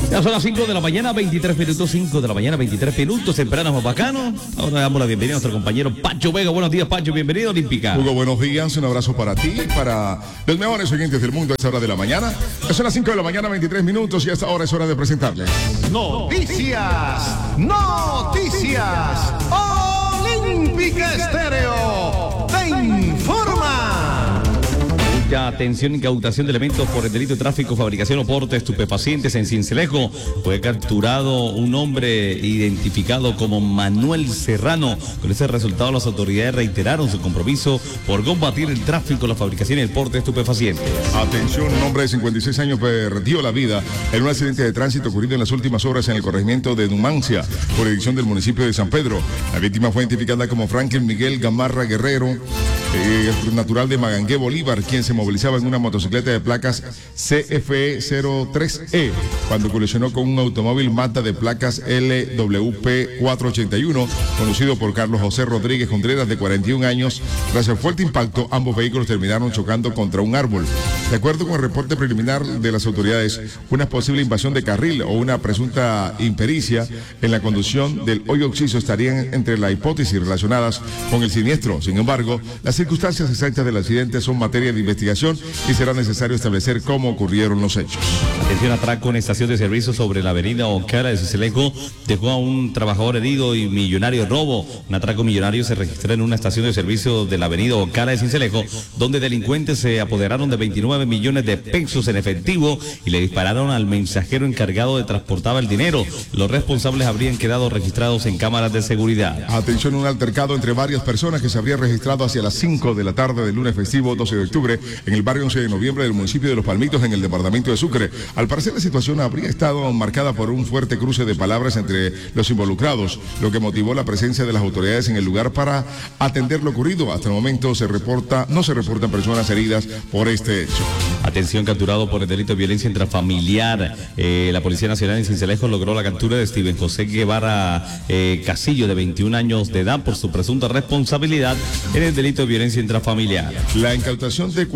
Ya son las 5 de la mañana, 23 minutos, 5 de la mañana, 23 minutos, temprano más bacano. Ahora le damos la bienvenida a nuestro compañero Pancho Vega. Buenos días, Pancho, bienvenido a Olímpica. Hugo, buenos días, un abrazo para ti y para los mejores oyentes del mundo a esta hora de la mañana. Ya son las 5 de la mañana, 23 minutos y a esta hora es hora de presentarles Noticias Olímpica Estéreo te informa. Atención, incautación de elementos por el delito de tráfico, fabricación o porte de estupefacientes en Sincelejo. Fue capturado un hombre identificado como Manuel Serrano. Con ese resultado, las autoridades reiteraron su compromiso por combatir el tráfico, la fabricación y el porte de estupefacientes. Atención, un hombre de 56 años perdió la vida en un accidente de tránsito ocurrido en las últimas horas en el corregimiento de Numancia, jurisdicción del municipio de San Pedro. La víctima fue identificada como Franklin Miguel Gamarra Guerrero, natural de Magangué, Bolívar, quien se movilizaba en una motocicleta de placas CFE03E cuando colisionó con un automóvil Mazda de placas LWP481 conducido por Carlos José Rodríguez Contreras, de 41 años. Tras el fuerte impacto, ambos vehículos terminaron chocando contra un árbol. De acuerdo con el reporte preliminar de las autoridades, una posible invasión de carril o una presunta impericia en la conducción del hoyo occiso estarían entre las hipótesis relacionadas con el siniestro. Sin embargo, las circunstancias exactas del accidente son materia de investigación y será necesario establecer cómo ocurrieron los hechos. Atención, atraco en estación de servicio sobre la avenida Ocara de Sincelejo dejó a un trabajador herido y millonario robo. Un atraco millonario se registró en una estación de servicio de la avenida Ocara de Sincelejo, donde delincuentes se apoderaron de 29 millones de pesos en efectivo y le dispararon al mensajero encargado de transportar el dinero. Los responsables habrían quedado registrados en cámaras de seguridad. Atención, un altercado entre varias personas que se habría registrado hacia las 5 de la tarde del lunes festivo 12 de octubre en el barrio 11 de noviembre del municipio de Los Palmitos, en el departamento de Sucre. Al parecer, la situación habría estado marcada por un fuerte cruce de palabras entre los involucrados, lo que motivó la presencia de las autoridades en el lugar para atender lo ocurrido. Hasta el momento no se reportan personas heridas por este hecho. Atención, capturado por el delito de violencia intrafamiliar. La Policía Nacional en Sincelejo logró la captura de Steven José Guevara Casillo, de 21 años de edad, por su presunta responsabilidad en el delito de violencia intrafamiliar. La incautación de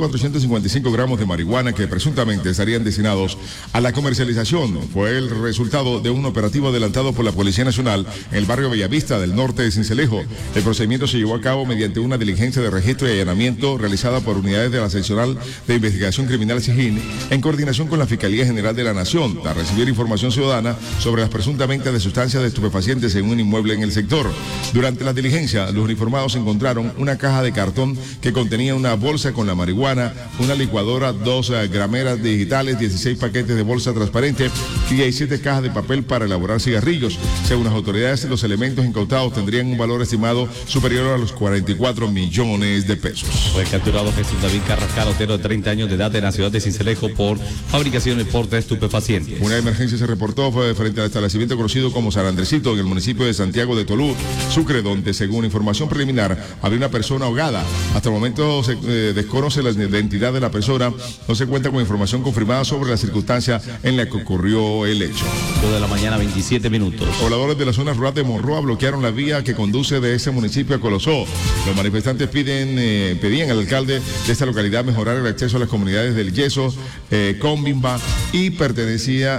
4.455 gramos de marihuana que presuntamente estarían destinados a la comercialización fue el resultado de un operativo adelantado por la Policía Nacional en el barrio Bellavista del norte de Sincelejo. El procedimiento se llevó a cabo mediante una diligencia de registro y allanamiento realizada por unidades de la Seccional de Investigación Criminal SIGIN en coordinación con la Fiscalía General de la Nación, a recibir información ciudadana sobre las presuntas ventas de sustancias de estupefacientes en un inmueble en el sector. Durante la diligencia, los uniformados encontraron una caja de cartón que contenía una bolsa con la marihuana, una licuadora, 2 grameras digitales, 16 paquetes de bolsa transparente y 17 cajas de papel para elaborar cigarrillos. Según las autoridades, los elementos incautados tendrían un valor estimado superior a los 44 millones de pesos. Fue capturado Jesús David Carrascal Otero, de 30 años de edad, de la ciudad de Sincelejo, por fabricación y porte de estupefacientes. Una emergencia se reportó frente al establecimiento conocido como San Andresito en el municipio de Santiago de Tolú, Sucre, donde, según información preliminar, había una persona ahogada. Hasta el momento se desconoce la identidad de la persona. No se cuenta con información confirmada sobre la circunstancia en la que ocurrió el hecho. 2 de la mañana, 27 minutos. Pobladores de la zona rural de Monroa bloquearon la vía que conduce de ese municipio a Colosó. Los manifestantes pedían al alcalde de esta localidad mejorar el acceso a las comunidades del Yeso, Combimba y Pertenencia,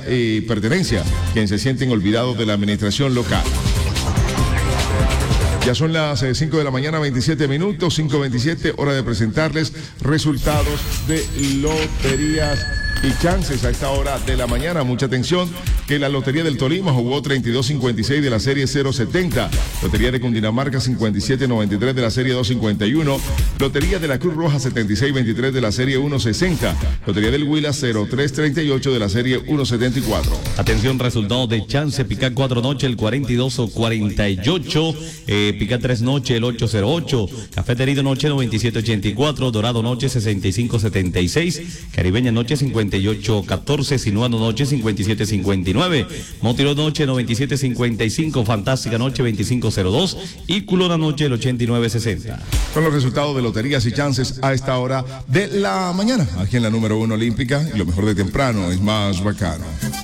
quienes se sienten olvidados de la administración local. Ya son las 5 de la mañana, 27 minutos, 5:27, hora de presentarles resultados de loterías y chances a esta hora de la mañana. Mucha atención, que la Lotería del Tolima jugó 3256 de la serie 070, Lotería de Cundinamarca 5793 de la serie 251, Lotería de la Cruz Roja 7623 de la serie 160, Lotería del Huila 0338 de la serie 174. Atención, resultados de chance: Pica 4 noche el 42 o 48, Pica 3 noche el 808, Cafeterido noche 9784, Dorado noche 6576, Caribeña noche 5814, Sinuano noche 5759, Montiro noche 9755, Fantástica noche 2502 y Culona noche el 8960. Con los resultados de loterías y chances a esta hora de la mañana, aquí en la número 1 Olímpica, y lo mejor de temprano es más bacano.